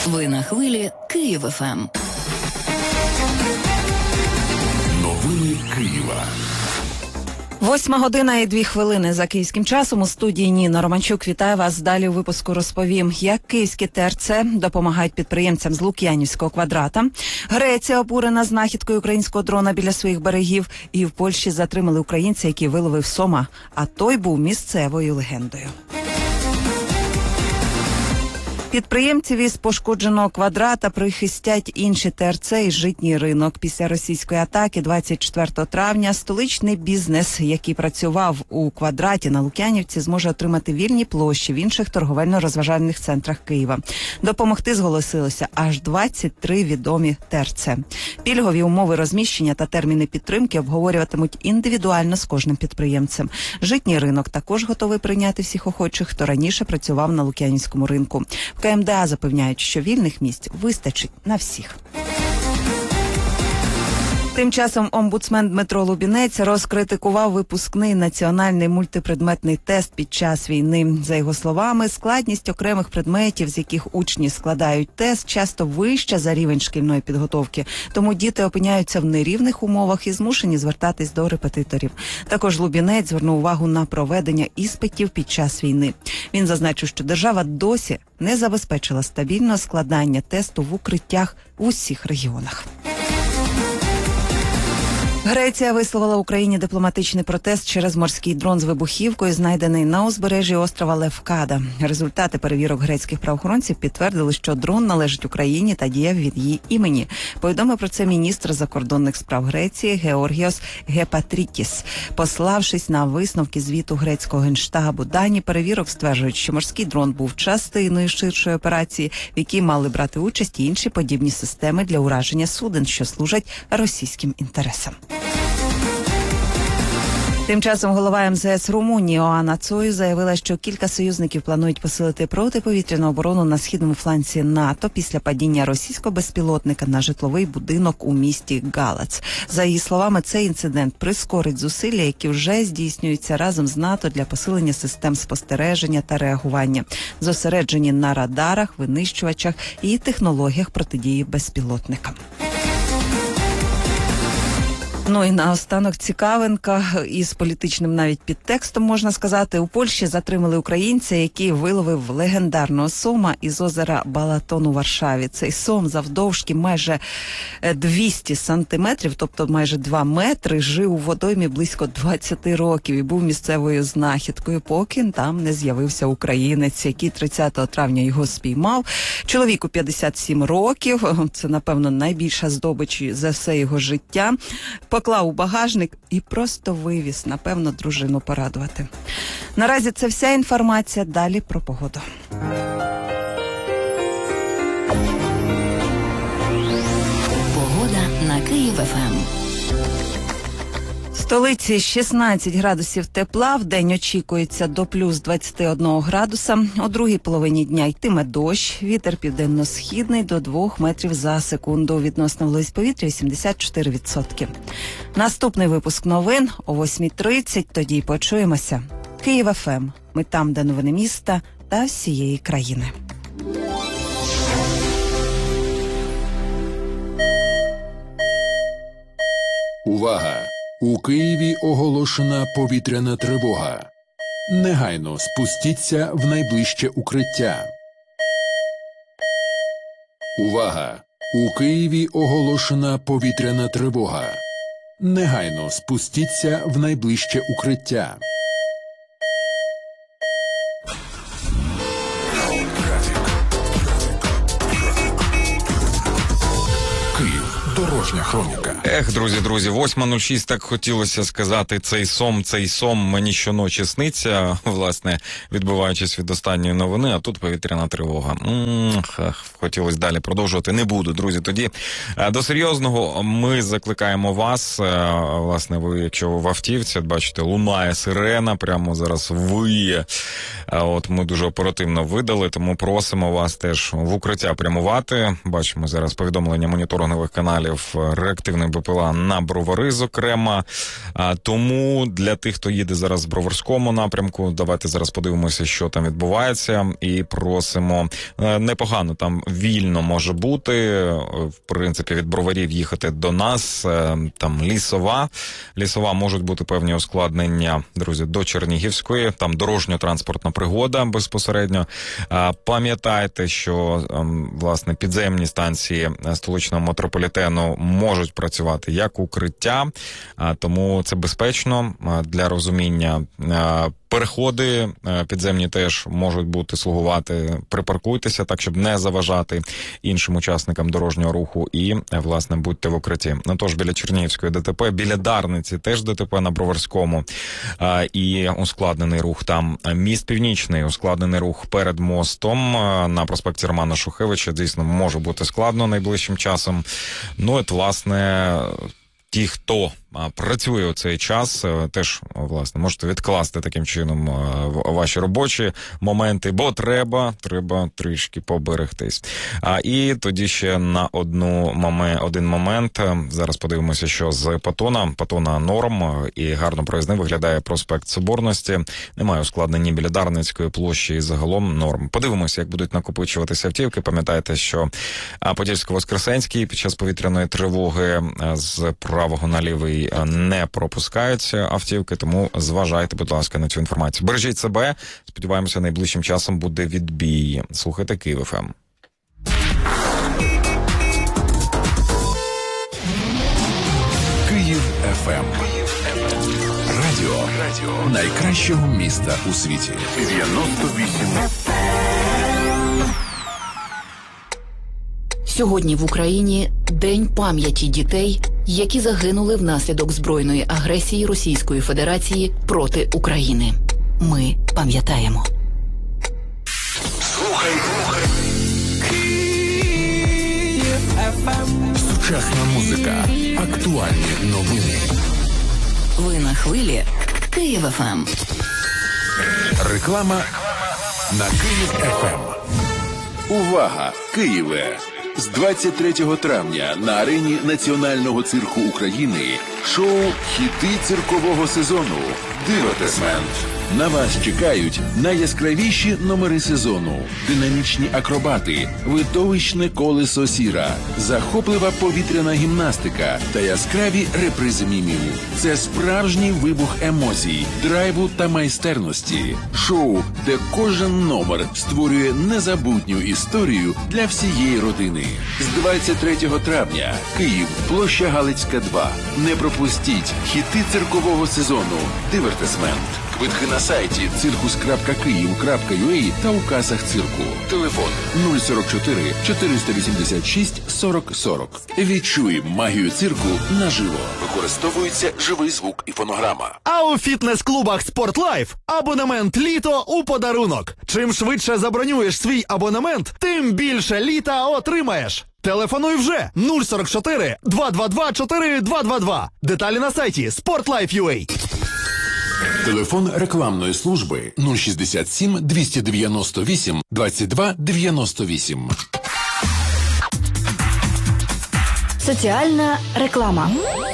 Ви на хвилі Київ ФМ. Новини Києва. 8:02 за київським часом. У студії Ніна Романчук. Вітаю вас. Далі у випуску розповім, як київські ТРЦ допомагають підприємцям з Лук'янівського квадрата. Греція обурена знахідкою українського дрона біля своїх берегів. І в Польщі затримали українця, який виловив сома, а той був місцевою легендою. Підприємців із пошкодженого квадрата прихистять інші ТРЦ і житній ринок. Після російської атаки 24 травня столичний бізнес, який працював у квадраті на Лук'янівці, зможе отримати вільні площі в інших торговельно-розважальних центрах Києва. Допомогти зголосилося аж 23 відомі ТРЦ. Пільгові умови розміщення та терміни підтримки обговорюватимуть індивідуально з кожним підприємцем. Житній ринок також готовий прийняти всіх охочих, хто раніше працював на Лук'янівському ринку. В КМДА запевняють, що вільних місць вистачить на всіх. Тим часом омбудсмен Дмитро Лубінець розкритикував випускний національний мультипредметний тест під час війни. За його словами, складність окремих предметів, з яких учні складають тест, часто вища за рівень шкільної підготовки. Тому діти опиняються в нерівних умовах і змушені звертатись до репетиторів. Також Лубінець звернув увагу на проведення іспитів під час війни. Він зазначив, що держава досі не забезпечила стабільного складання тесту в укриттях в усіх регіонах. Греція висловила Україні дипломатичний протест через морський дрон з вибухівкою, знайдений на узбережжі острова Левкада. Результати перевірок грецьких правоохоронців підтвердили, що дрон належить Україні та діяв від її імені. Повідомив про це міністр закордонних справ Греції Георгіос Гепатрітіс, пославшись на висновки звіту грецького генштабу. Дані перевірок стверджують, що морський дрон був частиною ширшої операції, в якій мали брати участь і інші подібні системи для ураження суден, що служать російським інтересам. Тим часом голова МЗС Румунії Оана Цою заявила, що кілька союзників планують посилити протиповітряну оборону на східному фланзі НАТО після падіння російського безпілотника на житловий будинок у місті Галац. За її словами, цей інцидент прискорить зусилля, які вже здійснюються разом з НАТО для посилення систем спостереження та реагування, зосереджені на радарах, винищувачах і технологіях протидії безпілотникам. Ну і наостанок цікавинка із політичним навіть підтекстом, можна сказати. У Польщі затримали українця, який виловив легендарного сома із озера Балатон у Варшаві. Цей сом завдовжки майже 200 сантиметрів, тобто майже 2 метри, жив у водоймі близько 20 років і був місцевою знахідкою, поки там не з'явився українець, який 30 травня його спіймав. Чоловіку 57 років, це, напевно, найбільша здобич за все його життя. Поклав у багажник і просто вивіз, напевно, дружину порадувати. Наразі це вся інформація. Далі про погоду. Погода на Київ ФМ. В столиці 16 градусів тепла, вдень очікується до плюс 21 градуса. О другій половині дня йтиме дощ, вітер південно-східний до 2 метрів за секунду. Відносна вологість повітря 84%. Наступний випуск новин о 8:30, тоді й почуємося. Київ ФМ. Ми там, де новини міста та всієї країни. Увага! У Києві оголошена повітряна тривога. Негайно спустіться в найближче укриття. Увага! У Києві оголошена повітряна тривога. Негайно спустіться в найближче укриття. Київ. Дорожня хроніка. Друзі, 8:06, так хотілося сказати, цей сом мені щоночі сниться, власне, відбиваючись від останньої новини, а тут повітряна тривога. Хотілося далі продовжувати, не буду, друзі. Тоді до серйозного ми закликаємо вас, власне, ви, якщо ви в автівці, бачите, лунає сирена, прямо зараз виє. От ми дуже оперативно видали, тому просимо вас теж в укриття прямувати. Бачимо зараз повідомлення моніторингових каналів реактивних БПЛА на Бровари, зокрема. Тому для тих, хто їде зараз в Броварському напрямку, давайте зараз подивимося, що там відбувається, і просимо. Непогано там вільно може бути, в принципі, від Броварів їхати до нас, там Лісова, можуть бути певні ускладнення, друзі, до Чернігівської, там дорожньо-транспортна пригода безпосередньо. Пам'ятайте, що, власне, підземні станції столичного метрополітену можуть працювати як укриття, тому це безпечно для розуміння. Переходи підземні теж можуть бути слугувати. Припаркуйтеся так, щоб не заважати іншим учасникам дорожнього руху і, власне, будьте в укритті. Тож, біля Чернігівської ДТП, біля Дарниці теж ДТП на Броварському і ускладнений рух там. Міст Північний, ускладнений рух перед мостом на проспекті Романа Шухевича, дійсно, може бути складно найближчим часом. От, власне, ті, хто працює у цей час, теж, власне, можете відкласти таким чином ваші робочі моменти, бо треба трішки поберегтись. І тоді ще на один момент. Зараз подивимося, що з Патона норм і гарно проїзним виглядає проспект Соборності. Немає ускладнень біля Дарницької площі і загалом норм. Подивимося, як будуть накопичуватися автівки. Пам'ятайте, що Подільсько-Воскресенський під час повітряної тривоги з правого на лівий не пропускаються автівки, тому зважайте, будь ласка, на цю інформацію. Бережіть себе, сподіваємося, найближчим часом буде відбій. Слухайте Київ ФМ. Київ ФМ. Радіо найкращого міста у світі. 98. Сьогодні в Україні День пам'яті дітей, які загинули внаслідок збройної агресії Російської Федерації проти України. Ми пам'ятаємо. Слухай. Сучасна музика. Актуальні новини. Ви на хвилі Київ ФМ. Реклама на Київ ФМ. Увага, Києве! З 23 травня на арені Національного цирку України шоу «Хіти циркового сезону» «Дивертисмент». На вас чекають найяскравіші номери сезону, динамічні акробати, видовищне колесо сіра, захоплива повітряна гімнастика та яскраві репризи мімів. Це справжній вибух емоцій, драйву та майстерності. Шоу, де кожен номер створює незабутню історію для всієї родини. З 23 травня Київ, площа Галицька, 2. Не пропустіть хіти циркового сезону «Дивертисмент». Квитки на сайті circus.kyiv.ua та у касах цирку. Телефон 044 486 40 40. Відчуй магію цирку наживо. Використовується живий звук і фонограма. А у фітнес-клубах «Спортлайф» абонемент «Літо» у подарунок. Чим швидше забронюєш свій абонемент, тим більше літа отримаєш. Телефонуй вже 044 222 4222. Деталі на сайті sportlife.ua. Телефон рекламної служби 067 298 22 98. Соціальна реклама.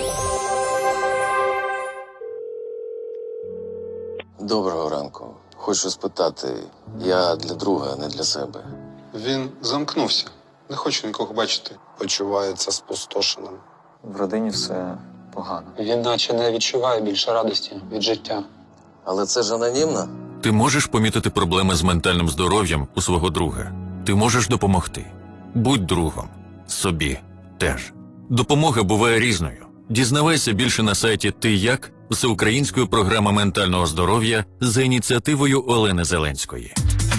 Доброго ранку. Хочу спитати, я для друга, не для себе. Він замкнувся. Не хочу нікого бачити. Почувається спустошеним. В родині все погано. Він наче не відчуває більше радості від життя. Але це ж анонімно? Ти можеш помітити проблеми з ментальним здоров'ям у свого друга. Ти можеш допомогти. Будь другом. Собі теж. Допомога буває різною. Дізнавайся більше на сайті «Ти як?» всеукраїнської програми ментального здоров'я за ініціативою Олени Зеленської.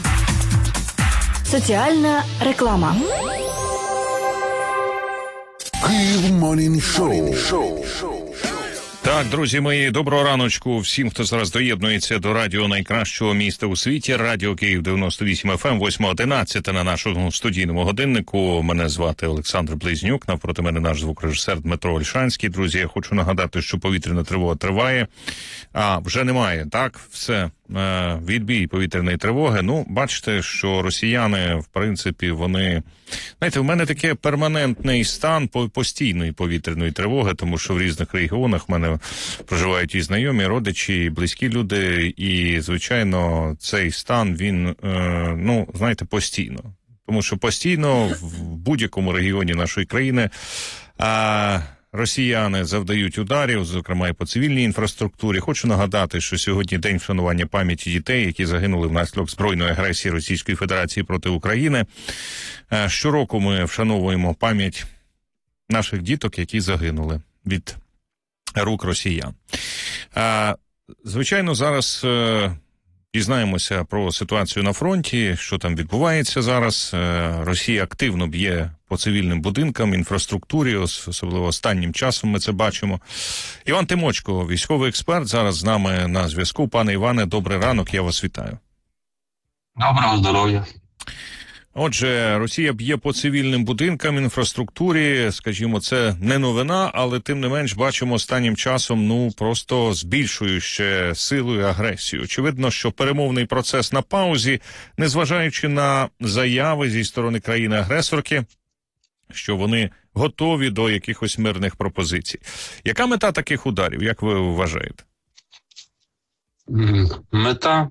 Соціальна реклама. Київ Morning Show. Так, друзі мої, доброго раночку всім, хто зараз доєднується до радіо найкращого міста у світі. Радіо Київ 98 FM, 8:11 на нашому студійному годиннику. Мене звати Олександр Близнюк, навпроти мене наш звукорежисер Дмитро Ольшанський. Друзі, я хочу нагадати, що повітряна тривога триває, а вже немає, так? Все відбій повітряної тривоги. Ну, бачите, що росіяни, в принципі, вони... Знаєте, в мене таке перманентний стан постійної повітряної тривоги, тому що в різних регіонах в мене проживають і знайомі, родичі, і близькі люди, і, звичайно, цей стан, він, ну, знаєте, постійно. Тому що постійно в будь-якому регіоні нашої країни росіяни завдають ударів, зокрема і по цивільній інфраструктурі. Хочу нагадати, що сьогодні день вшанування пам'яті дітей, які загинули внаслідок збройної агресії Російської Федерації проти України. Щороку ми вшановуємо пам'ять наших діток, які загинули від рук росіян. Звичайно, зараз дізнаємося про ситуацію на фронті, що там відбувається зараз. Росія активно б'є по цивільним будинкам, інфраструктурі, особливо останнім часом ми це бачимо. Іван Тимочко, військовий експерт, зараз з нами на зв'язку. Пане Іване, добрий ранок, я вас вітаю. Доброго здоров'я. Отже, Росія б'є по цивільним будинкам, інфраструктурі, скажімо, це не новина, але тим не менш бачимо останнім часом, ну, просто збільшуючи силу і агресію. Очевидно, що перемовний процес на паузі, незважаючи на заяви зі сторони країни-агресорки, що вони готові до якихось мирних пропозицій. Яка мета таких ударів, як ви вважаєте? Мета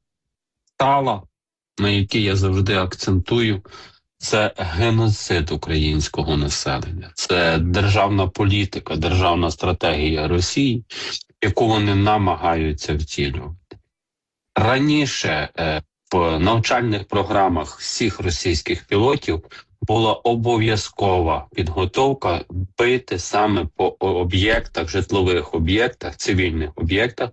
стала, на який я завжди акцентую, це геноцид українського населення. Це державна політика, державна стратегія Росії, яку вони намагаються втілювати. Раніше в навчальних програмах всіх російських пілотів була обов'язкова підготовка бити саме по об'єктах, житлових об'єктах, цивільних об'єктах,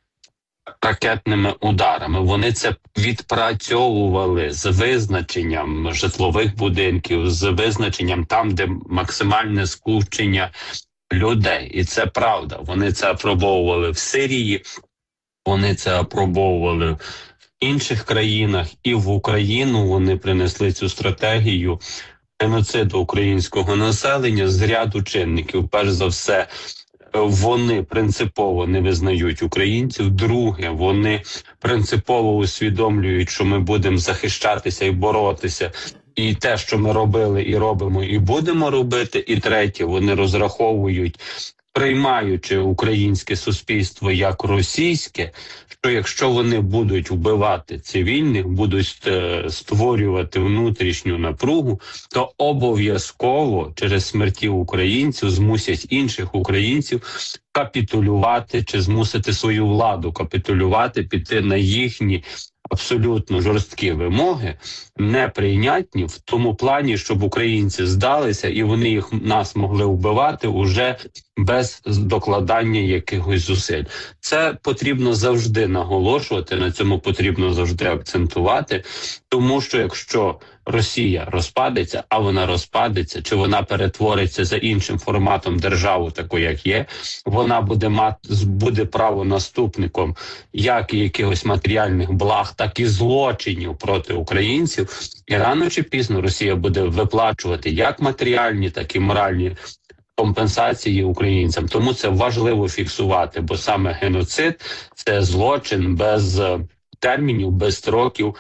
ракетними ударами. Вони це відпрацьовували з визначенням житлових будинків, з визначенням там, де максимальне скупчення людей. І це правда. Вони це апробовували в Сирії, вони це апробовували в інших країнах, і в Україну вони принесли цю стратегію геноциду українського населення з ряду чинників. Перш за все, вони принципово не визнають українців. Друге, вони принципово усвідомлюють, що ми будемо захищатися і боротися. І те, що ми робили і робимо, і будемо робити. І третє, вони розраховують, приймаючи українське суспільство як російське, що якщо вони будуть вбивати цивільних, будуть створювати внутрішню напругу, то обов'язково через смерті українців змусять інших українців капітулювати чи змусити свою владу капітулювати, піти на їхні абсолютно жорсткі вимоги, неприйнятні в тому плані, щоб українці здалися і вони нас могли вбивати уже без докладання якихось зусиль. Це потрібно завжди наголошувати, на цьому потрібно завжди акцентувати, тому що якщо Росія розпадеться, а вона розпадеться, чи вона перетвориться за іншим форматом державу, таку як є, вона буде правонаступником як і якихось матеріальних благ, так і злочинів проти українців. І рано чи пізно Росія буде виплачувати як матеріальні, так і моральні компенсації українцям. Тому це важливо фіксувати, бо саме геноцид – це злочин без термінів, без строків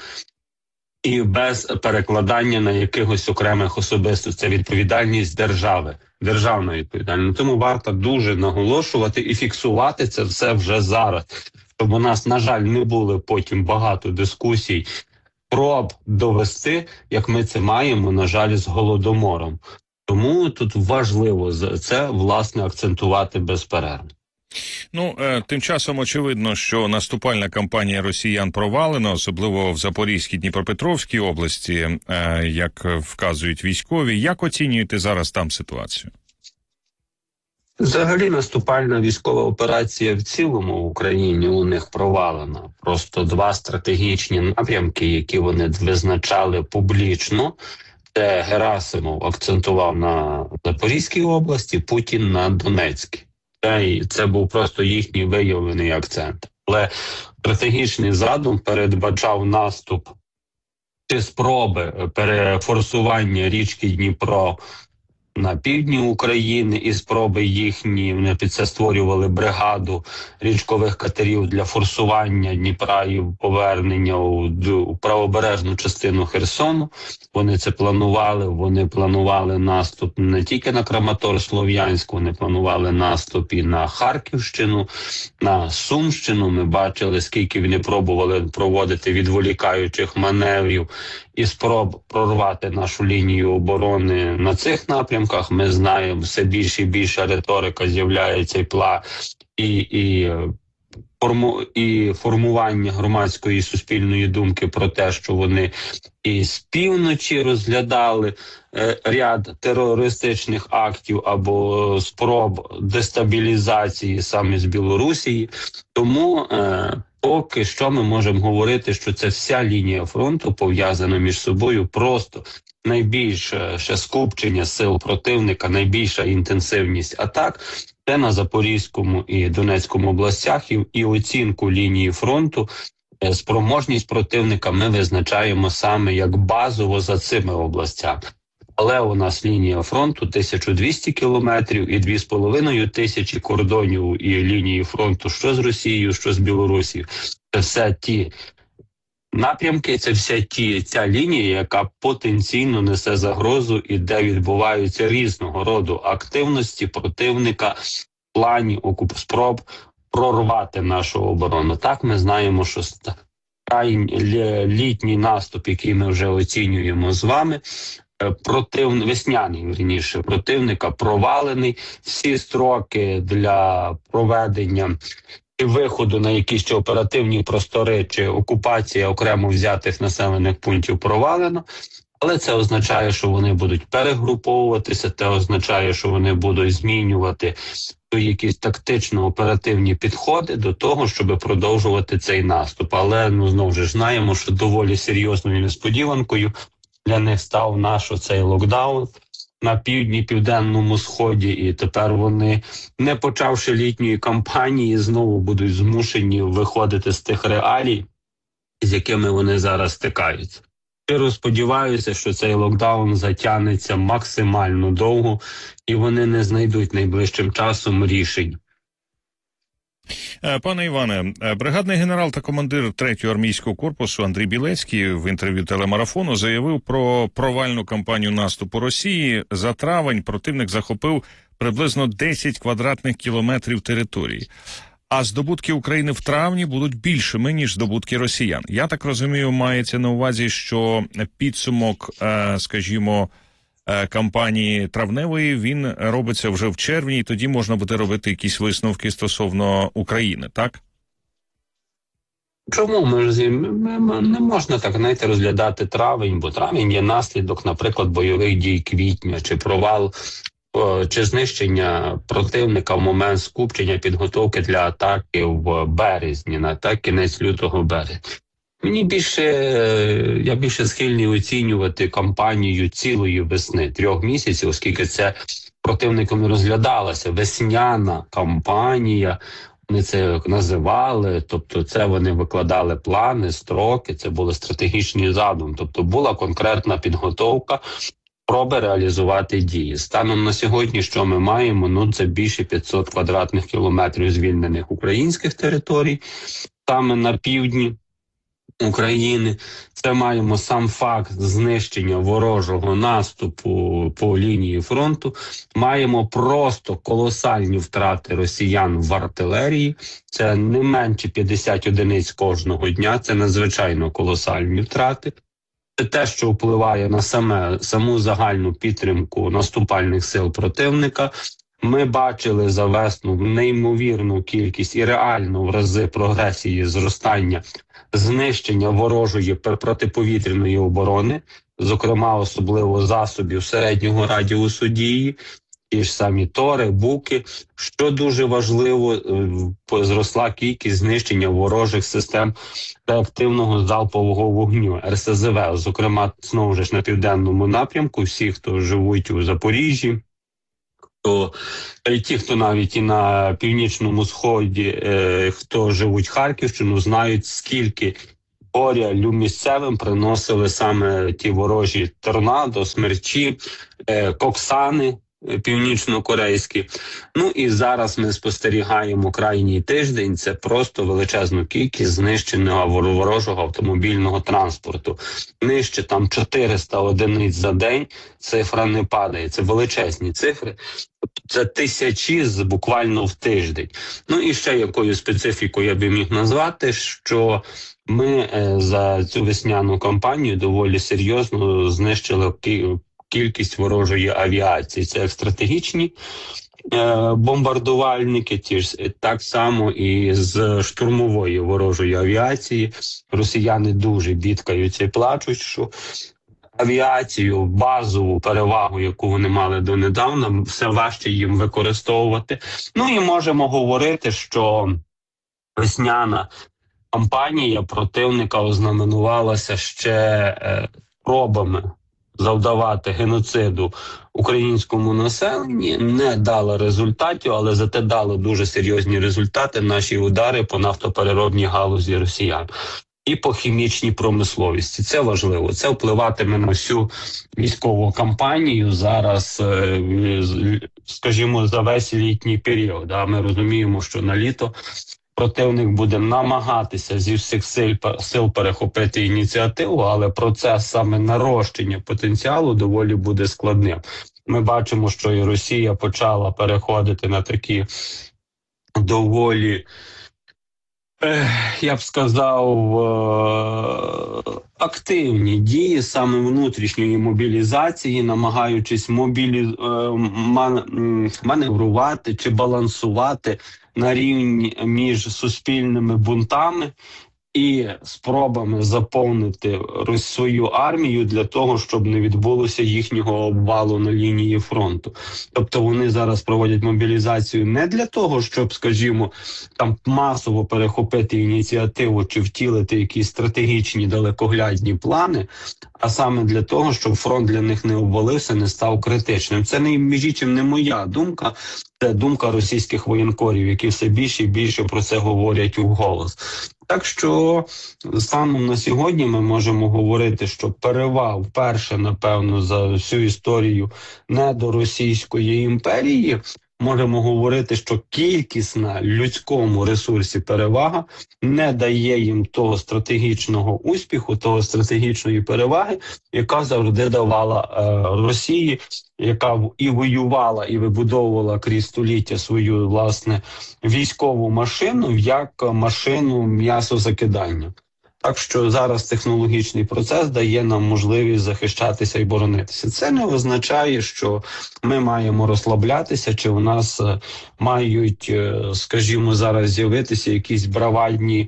і без перекладання на якихось окремих особистостей. Це відповідальність держави, державна відповідальність. Тому варто дуже наголошувати і фіксувати це все вже зараз, щоб у нас, на жаль, не було потім багато дискусій, проб довести, як ми це маємо, на жаль, з Голодомором. Тому тут важливо це, власне, акцентувати безперервно. Ну, тим часом очевидно, що наступальна кампанія росіян провалена, особливо в Запорізькій, Дніпропетровській області, як вказують військові. Як оцінюєте зараз там ситуацію? Взагалі наступальна військова операція в цілому в Україні у них провалена. Просто два стратегічні напрямки, які вони визначали публічно. Це Герасимов акцентував на Запорізькій області, Путін на Донецькій. Це був просто їхній виявлений акцент. Але стратегічний задум передбачав наступ чи спроби перефорсування річки Дніпро на півдні України, і спроби їхні, вони під це створювали бригаду річкових катерів для форсування Дніпра і повернення у правобережну частину Херсону. Вони це планували, вони планували наступ не тільки на Краматор-Слов'янськ, вони планували наступ і на Харківщину, на Сумщину. Ми бачили, скільки вони пробували проводити відволікаючих маневрів і спроб прорвати нашу лінію оборони на цих напрямках. Ми знаємо, все більше і більше риторика з'являється і формування громадської і суспільної думки про те, що вони і з півночі розглядали ряд терористичних актів або спроб дестабілізації саме з Білорусі. Тому поки що ми можемо говорити, що це вся лінія фронту пов'язана між собою, просто найбільше ще скупчення сил противника, найбільша інтенсивність атак – це на Запорізькому і Донецькому областях, і оцінку лінії фронту, спроможність противника ми визначаємо саме як базово за цими областями. Але у нас лінія фронту 1200 кілометрів і 2500 кордонів і лінії фронту що з Росією, що з Білорусією. Це все ті напрямки, це ця лінія, яка потенційно несе загрозу і де відбуваються різного роду активності противника в плані спроб прорвати нашу оборону. Так, ми знаємо, що літній наступ, який ми вже оцінюємо з вами, весняний, вірніше, противника провалений. Всі строки для проведення і виходу на якісь чи оперативні простори, чи окупація окремо взятих населених пунктів провалено. Але це означає, що вони будуть перегруповуватися, це означає, що вони будуть змінювати якісь тактично-оперативні підходи до того, щоб продовжувати цей наступ. Але, знову ж знаємо, що доволі серйозною несподіванкою для них став наш оцей локдаун на півдні, південному сході, і тепер вони, не почавши літньої кампанії, знову будуть змушені виходити з тих реалій, з якими вони зараз стикаються. Щиро сподіваюся, що цей локдаун затягнеться максимально довго, і вони не знайдуть найближчим часом рішень. Пане Іване, бригадний генерал та командир 3-го армійського корпусу Андрій Білецький в інтерв'ю телемарафону заявив про провальну кампанію наступу Росії. За травень противник захопив приблизно 10 квадратних кілометрів території. А здобутки України в травні будуть більшими, ніж здобутки росіян. Я так розумію, мається на увазі, що підсумок, скажімо, кампанії травневої, він робиться вже в червні, і тоді можна буде робити якісь висновки стосовно України, так? Чому? Не можна так, розглядати травень, бо травень є наслідок, наприклад, бойових дій квітня, чи провал, чи знищення противника в момент скупчення підготовки для атаки в березні, на кінець лютого березня. Я більше схильний оцінювати кампанію цілої весни, 3 місяців, оскільки це противником розглядалася весняна кампанія, вони це називали, тобто це вони викладали плани, строки, це були стратегічні задум, тобто була конкретна підготовка, спроби реалізувати дії. Станом на сьогодні, що ми маємо, це більше 500 квадратних кілометрів звільнених українських територій, саме на півдні України. Це маємо сам факт знищення ворожого наступу по лінії фронту. Маємо просто колосальні втрати росіян в артилерії. Це не менше 50 одиниць кожного дня. Це надзвичайно колосальні втрати. Це те, що впливає на саму загальну підтримку наступальних сил противника. Ми бачили за весну неймовірну кількість і реально в рази прогресії зростання знищення ворожої протиповітряної оборони, зокрема особливо засобів середнього радіусу дії, ті ж самі Тори, Буки. Що дуже важливо, зросла кількість знищення ворожих систем реактивного залпового вогню, РСЗВ, зокрема, знову ж на південному напрямку, всі, хто живуть у Запоріжжі, ті, хто навіть і на північному сході, хто живуть Харківщину, знають, скільки горя місцевим приносили саме ті ворожі торнадо, смерчі, коксани, північно-корейські. Ну і зараз ми спостерігаємо крайній тиждень, це просто величезну кількість знищеного ворожого автомобільного транспорту. Нижче там 400 одиниць за день, цифра не падає, це величезні цифри. Це тисячі буквально в тиждень. Ну і ще якою специфікою я би міг назвати, що ми за цю весняну кампанію доволі серйозно знищили кількість ворожої авіації. Це як стратегічні бомбардувальники, так само і з штурмової ворожої авіації. Росіяни дуже бідкаються і плачуть, що авіацію, базову перевагу, яку вони мали донедавна, все важче їм використовувати. Ну і можемо говорити, що весняна кампанія противника ознаменувалася ще спробами завдавати геноциду українському населенні, не дала результатів, але зате дало дуже серйозні результати наші удари по нафтопереробній галузі росіян. І по хімічній промисловості. Це важливо. Це впливатиме на всю військову кампанію зараз, скажімо, за весь літній період. А ми розуміємо, що на літо противник буде намагатися зі всіх сил перехопити ініціативу, але процес саме нарощення потенціалу доволі буде складним. Ми бачимо, що і Росія почала переходити на такі доволі, я б сказав, активні дії саме внутрішньої мобілізації, намагаючись маневрувати чи балансувати на рівні між суспільними бунтами і спробами заповнити свою армію для того, щоб не відбулося їхнього обвалу на лінії фронту. Тобто вони зараз проводять мобілізацію не для того, щоб, скажімо, там масово перехопити ініціативу чи втілити якісь стратегічні далекоглядні плани, а саме для того, щоб фронт для них не обвалився, не став критичним. Це між іншим не моя думка, це думка російських воєнкорів, які все більше і більше про це говорять вголос. Так що станом на сьогодні ми можемо говорити, що переваг вперше, напевно, за всю історію недоросійської імперії, можемо говорити, що кількісна людському ресурсі перевага не дає їм того стратегічного успіху, того стратегічної переваги, яка завжди давала Росії, яка і воювала, і вибудовувала крізь століття свою, власне, військову машину, як машину м'ясозакидання. Так що зараз технологічний процес дає нам можливість захищатися і боронитися. Це не означає, що ми маємо розслаблятися, чи у нас мають, скажімо, зараз з'явитися якісь бравадні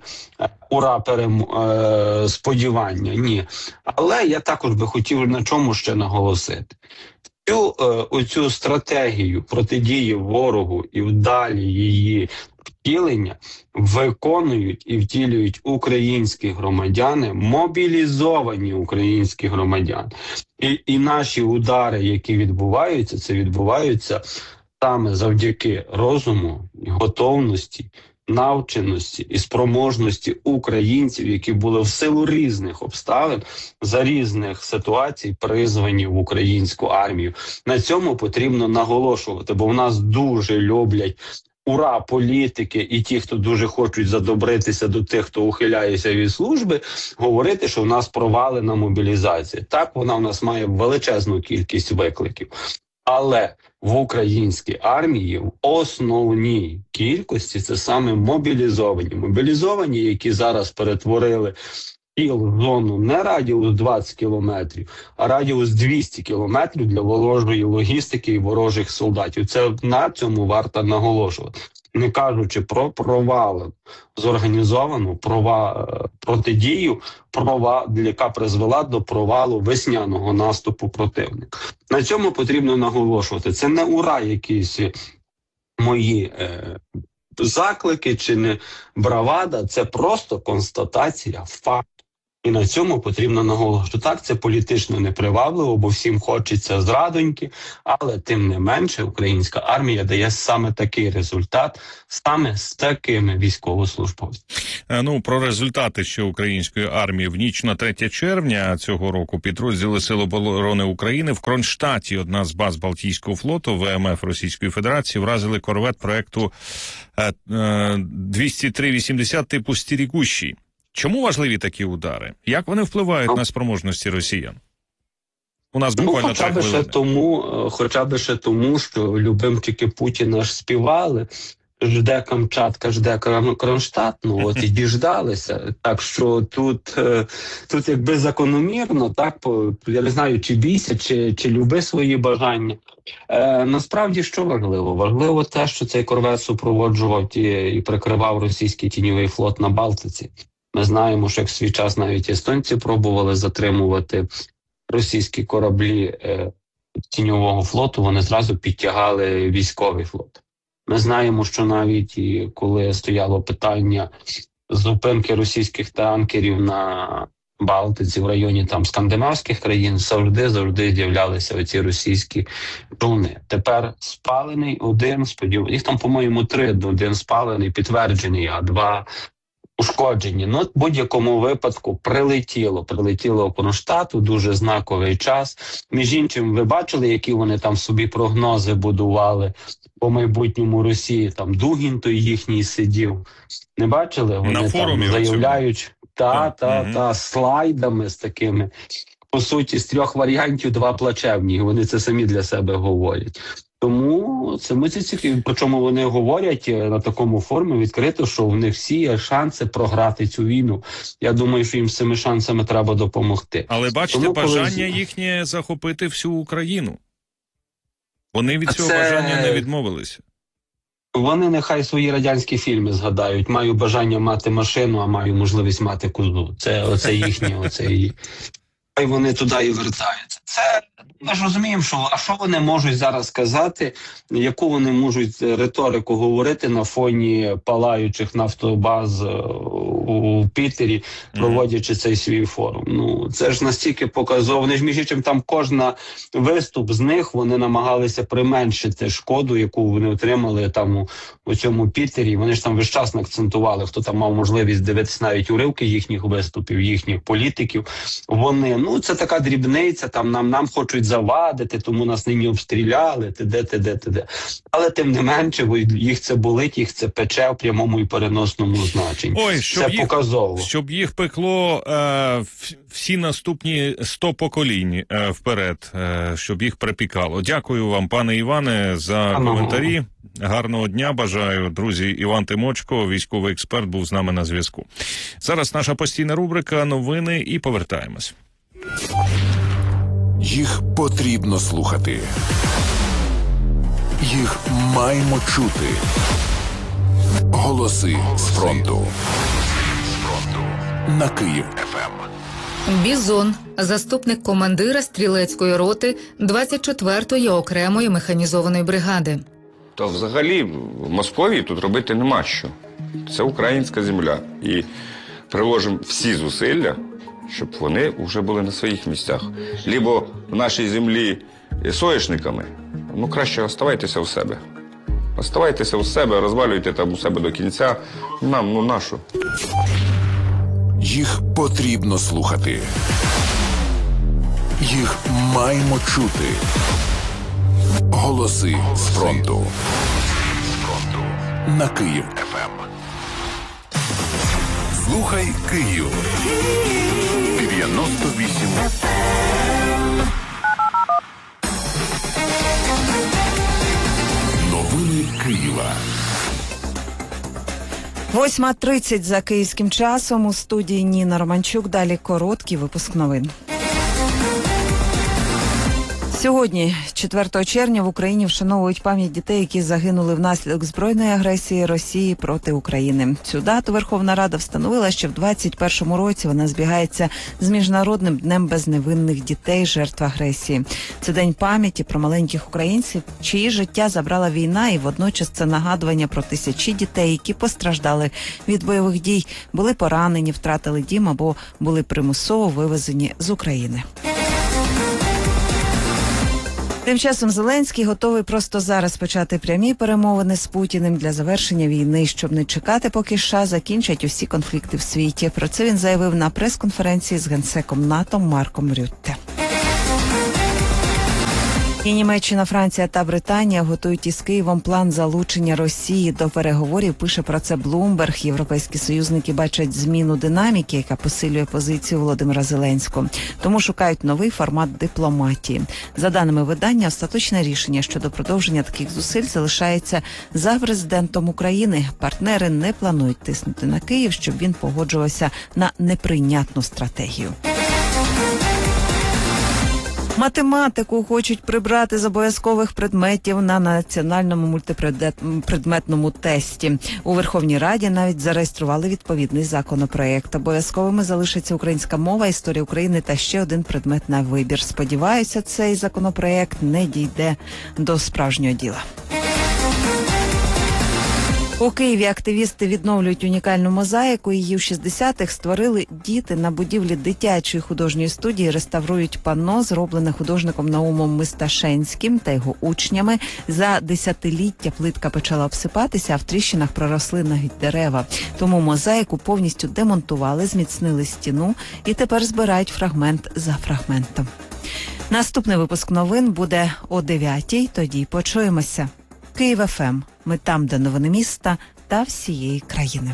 сподівання. Ні. Але я також би хотів на чому ще наголосити. Оцю стратегію протидії ворогу і вдалі її втілення виконують і втілюють українські громадяни, мобілізовані українські громадяни. І наші удари, які відбуваються, це відбуваються саме завдяки розуму, готовності, навченості і спроможності українців, які були в силу різних обставин, за різних ситуацій призвані в українську армію. На цьому потрібно наголошувати, бо в нас дуже люблять політики і ті, хто дуже хочуть задобритися до тих, хто ухиляється від служби, говорити, що в нас провалена мобілізація. Так, вона в нас має величезну кількість викликів. Але в українській армії в основній кількості це саме мобілізовані. Мобілізовані, які зараз перетворили зону не радіус 20 кілометрів, а радіус 200 кілометрів для ворожої логістики і ворожих солдатів. Це на цьому варто наголошувати. Не кажучи про провал, зорганізовану протидію, яка призвела до провалу весняного наступу противника. На цьому потрібно наголошувати. Це не якісь мої заклики чи не бравада, це просто констатація факту. І на цьому потрібно наголошувати. Так, це політично непривабливо, бо всім хочеться зрадоньки, але тим не менше українська армія дає саме такий результат, саме з такими військовослужбовцями. Ну, про результати ще української армії. В ніч на 3 червня цього року підрозділи Сил оборони України в Кронштадті, одна з баз Балтійського флоту, ВМФ Російської Федерації, вразили корвет проекту 203-80 типу «Стерегущий». Чому важливі такі удари? Як вони впливають на спроможності росіян? У нас буквально 3 хвилини. Хоча б ще тому, що любимчики Путіна ж співали, жде Камчатка, жде Кронштадт, ну от і діждалися. Так що тут якби закономірно, так, я не знаю, чи бійся, чи люби свої бажання. Насправді, що важливо? Важливо те, що цей корвет супроводжував і прикривав російський тіньовий флот на Балтиці. Ми знаємо, що як в свій час навіть естонці пробували затримувати російські кораблі тіньового флоту, вони зразу підтягали військовий флот. Ми знаємо, що навіть і коли стояло питання зупинки російських танкерів на Балтиці в районі там скандинавських країн, завжди з'являлися оці російські човни. Тепер спалений один, їх там, по-моєму, 3, один спалений, підтверджений, а 2 ушкоджені. Ну, в будь-якому випадку прилетіло Кронштадту, дуже знаковий час. Між іншим, ви бачили, які вони там собі прогнози будували по майбутньому Росії? Там Дугін той їхній сидів. Не бачили? Вони на форумі там заявляють, слайдами з такими. По суті, з 3 варіантів 2 плачевні. Вони це самі для себе говорять. Тому це ми цікаві, причому вони говорять на такому форумі відкрито, що в них всі є шанси програти цю війну. Я думаю, що їм з цими шансами треба допомогти. Але бачите, бажання їхнє захопити всю Україну. Вони від цього бажання не відмовилися. Вони нехай свої радянські фільми згадають. Маю бажання мати машину, а маю можливість мати козу. Оце їхнє, і вони туди і вертаються. Це, ми ж розуміємо, що вони можуть зараз сказати, яку вони можуть риторику говорити на фоні палаючих нафтобаз у Пітері, проводячи цей свій форум. Ну, це ж настільки показово. Вони ж, між іншим, там кожна виступ з них, вони намагалися применшити шкоду, яку вони отримали там у цьому Пітері. Вони ж там весь час акцентували, хто там мав можливість дивитися навіть уривки їхніх виступів, їхніх політиків. Вони, це така дрібниця, там нам хочуть завадити, тому нас нині обстріляли, т.д. Але тим не менше, їх це болить, їх це пече в прямому і переносному значенні. Це показово. Щоб їх пекло всі наступні 100 поколінь вперед, щоб їх припікало. Дякую вам, пане Іване, за коментарі. Гарного дня бажаю. Друзі, Іван Тимочко, військовий експерт, був з нами на зв'язку. Зараз наша постійна рубрика «Новини» і повертаємось. Їх потрібно слухати. Їх маємо чути. Голоси з фронту. На Київ ФМ. Бізон, заступник командира стрілецької роти 24-ї окремої механізованої бригади. Та взагалі в Московії тут робити нема що. Це українська земля. І приложимо всі зусилля, щоб вони вже були на своїх місцях. Либо в нашій землі соєшниками, краще оставайтеся у себе. Оставайтеся у себе, розвалюйте там у себе до кінця. Нам, нашу. Їх потрібно слухати. Їх маємо чути. Голоси з фронту. На Київ ФМ. Слухай Київ. 98 FM. Новини Києва. 8:30 за київським часом. У студії Ніна Романчук. Далі короткий випуск новин. Сьогодні, 4 червня, в Україні вшановують пам'ять дітей, які загинули внаслідок збройної агресії Росії проти України. Цю дату Верховна Рада встановила, що в 2021 році вона збігається з Міжнародним днем безневинних дітей, жертв агресії. Це день пам'яті про маленьких українців, чиї життя забрала війна, і водночас це нагадування про тисячі дітей, які постраждали від бойових дій, були поранені, втратили дім або були примусово вивезені з України. Тим часом Зеленський готовий просто зараз почати прямі перемовини з Путіним для завершення війни, щоб не чекати, поки США закінчать усі конфлікти в світі. Про це він заявив на прес-конференції з генсеком НАТО Марком Рютте. І Німеччина, Франція та Британія готують із Києвом план залучення Росії до переговорів. Пише про це Bloomberg. Європейські союзники бачать зміну динаміки, яка посилює позицію Володимира Зеленського. Тому шукають новий формат дипломатії. За даними видання, остаточне рішення щодо продовження таких зусиль залишається за президентом України. Партнери не планують тиснути на Київ, щоб він погоджувався на неприйнятну стратегію. Математику хочуть прибрати з обов'язкових предметів на національному мультипредметному тесті. У Верховній Раді навіть зареєстрували відповідний законопроект. Обов'язковими залишиться українська мова, історія України та ще один предмет на вибір. Сподіваюся, цей законопроект не дійде до справжнього діла. У Києві активісти відновлюють унікальну мозаїку. Її в 60-х створили діти на будівлі дитячої художньої студії. Реставрують панно, зроблене художником Наумом Мисташенським та його учнями. За десятиліття плитка почала обсипатися, а в тріщинах проросли навіть дерева. Тому мозаїку повністю демонтували, зміцнили стіну і тепер збирають фрагмент за фрагментом. Наступний випуск новин буде о 9-й, тоді почуємося. Київ ФМ. Ми там, де новини міста та всієї країни.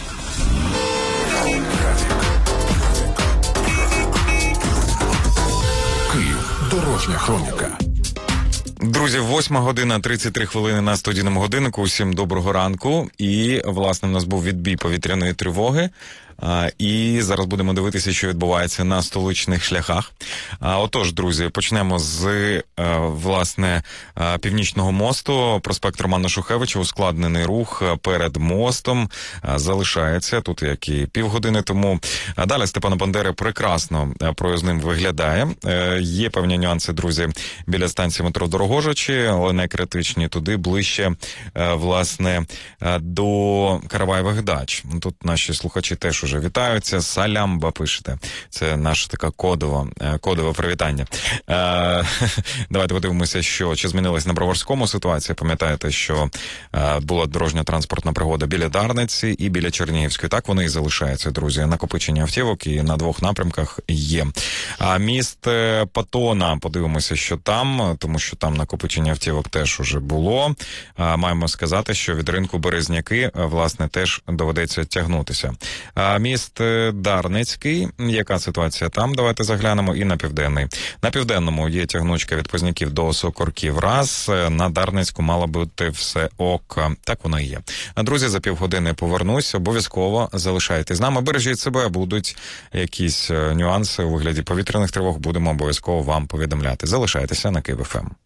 Київ. Дорожня хроніка. Друзі, 8:33 на студійному годиннику. Усім доброго ранку. І, власне, в нас був відбій повітряної тривоги. І зараз будемо дивитися, що відбувається на столичних шляхах. Отож, друзі, почнемо з, власне, Північного мосту. Проспект Романа Шухевича, ускладнений рух перед мостом залишається, тут як і півгодини тому. Далі Степана Бандери прекрасно проїзним виглядає. Є певні нюанси, друзі, біля станції метро Дорогожичі, але не критичні. Туди ближче, власне, до Караваєвих дач. Тут наші слухачі теж уже вітаються. Салямба пишете. Це наше таке кодове привітання. Давайте подивимося, чи змінилась на Броварському ситуація. Пам'ятаєте, що була дорожньо-транспортна пригода біля Дарниці і біля Чернігівської. Так вони і залишаються, друзі. Накопичення автівок і на двох напрямках є. Міст Патона, подивимося, що там, тому що там накопичення автівок теж уже було. Маємо сказати, що від ринку Березняки, власне, теж доведеться тягнутися. Міст Дарницький, яка ситуація там? Давайте заглянемо. І на Південний. На Південному є тягнучка від Позняків до Сокорків. Раз. На Дарницьку мало бути все ок. Так воно і є. Друзі, за півгодини повернусь. Обов'язково залишайтесь з нами. Бережіть себе. Будуть якісь нюанси у вигляді повітряних тривог. Будемо обов'язково вам повідомляти. Залишайтеся на Київ ФМ.